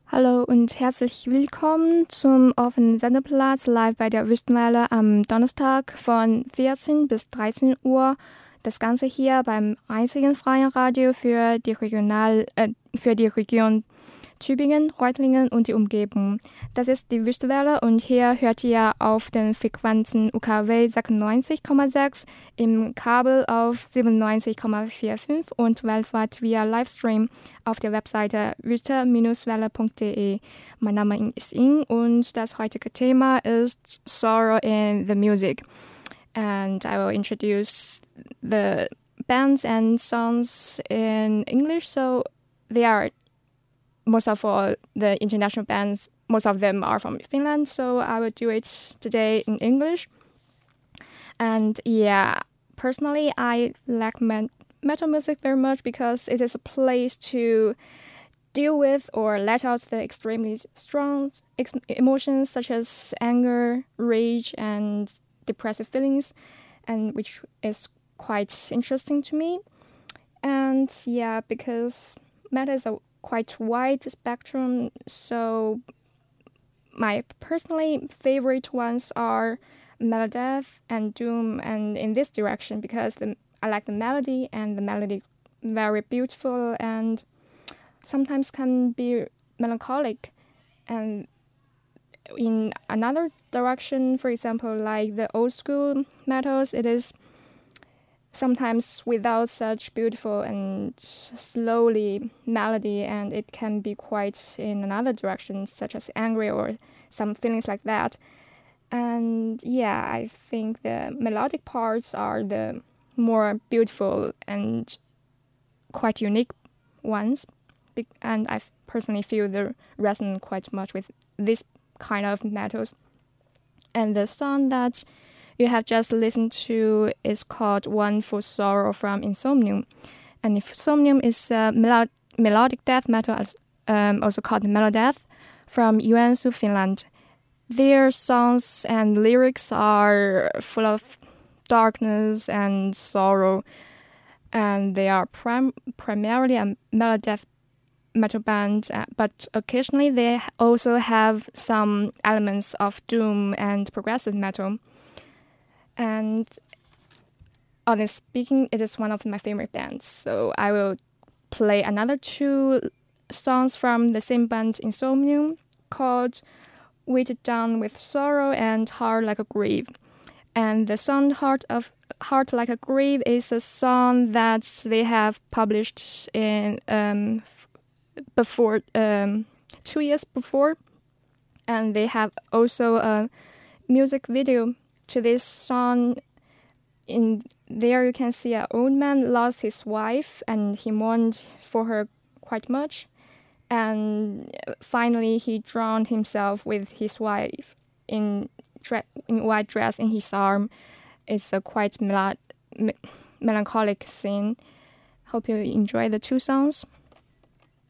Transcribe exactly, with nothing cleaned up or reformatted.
Hallo und herzlich willkommen zum offenen Sendeplatz live bei der Wüstenwelle am Donnerstag von vierzehn bis dreizehn Uhr. Das Ganze hier beim einzigen freien Radio für die Regional, äh, für die Region Tübingen, Reutlingen und die Umgebung. Das ist die Wüstenwelle und hier hört ihr auf den Frequenzen U K W sechsundneunzig Komma sechs, im Kabel auf siebenundneunzig Komma fünfundvierzig und weltweit via Livestream auf der Webseite wüste Welle punkt de. Mein Name ist Ing und das heutige Thema ist Sorrow in the Music. And I will introduce the bands and songs in English, so they are most of all the international bands, most of them are from Finland, so I will do it today in English. And yeah, personally, I like met- metal music very much because it is a place to deal with or let out the extremely strong ex- emotions such as anger, rage, and depressive feelings, and which is quite interesting to me. And yeah, because metal is a quite wide spectrum, so my personally favorite ones are Melodeath and Doom, and in this direction because the, I like the melody, and the melody very beautiful and sometimes can be melancholic. And in another direction, for example, like the old school metals, it is sometimes without such beautiful and slowly melody, and it can be quite in another direction, such as angry or some feelings like that. And yeah, I think the melodic parts are the more beautiful and quite unique ones, and I personally feel they resonate quite much with this kind of metals. And the song that you have just listened to is called One for Sorrow from Insomnium. And Insomnium is a melod- melodic death metal, um, also called Melodeath, from Joensuu, Finland. Their songs and lyrics are full of darkness and sorrow, and they are prim- primarily a melodeath metal band, uh, but occasionally they also have some elements of doom and progressive metal. And honestly speaking, it is one of my favorite bands. So I will play another two songs from the same band, Insomnium, called Weighted Down with Sorrow and Heart Like a Grave. And the song Heart of Heart Like a Grave is a song that they have published in um, before um, two years before, and they have also a music video to this song. In there you can see an old man lost his wife and he mourned for her quite much, and finally he drowned himself with his wife in, dre- in white dress in his arm. It's a quite mel- me- melancholic scene. Hope you enjoy the two songs.